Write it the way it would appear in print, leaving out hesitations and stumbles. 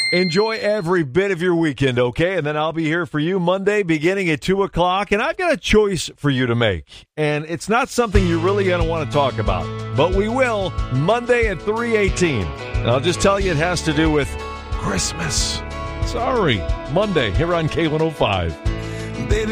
Enjoy every bit of your weekend, okay? And then I'll be here for you Monday beginning at 2 o'clock. And I've got a choice for you to make. And it's not something you're really going to want to talk about. But we will Monday at 3:18. And I'll just tell you it has to do with Christmas. Sorry. Monday here on K105.